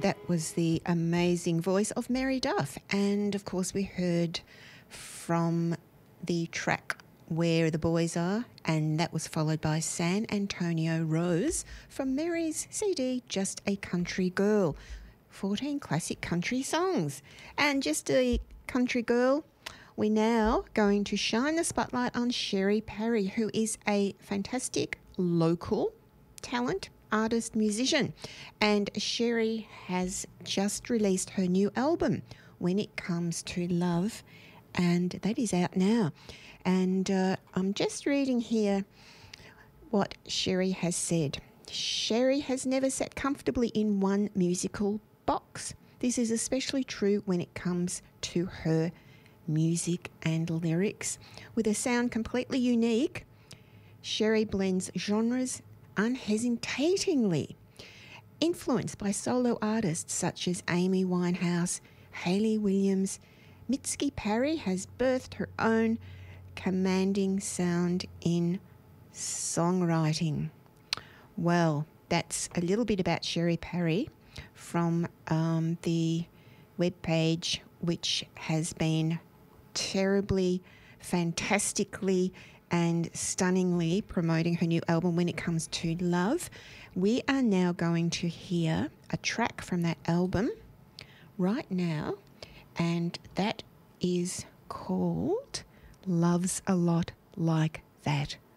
That was the amazing voice of Mary Duff. And of course, we heard from the track Where the Boys Are, and that was followed by San Antonio Rose from Mary's CD Just a Country Girl. 14 classic country songs. And just a country girl, we're now going to shine the spotlight on Sherry Parry, who is a fantastic local talent, artist, musician. And Sherry has just released her new album, When It Comes to Love, and that is out now. And I'm just reading here what Sherry has said. Sherry has never sat comfortably in one musical box. This is especially true when it comes to her music and lyrics. With a sound completely unique, Sherry blends genres unhesitatingly. Influenced by solo artists such as Amy Winehouse, Hayley Williams, Mitski Parry has birthed her own commanding sound in songwriting. Well, that's a little bit about Sherry Parry from the webpage, which has been terribly, fantastically and stunningly promoting her new album When It Comes to Love. We are now going to hear a track from that album right now, and that is called Love's a Lot Like That.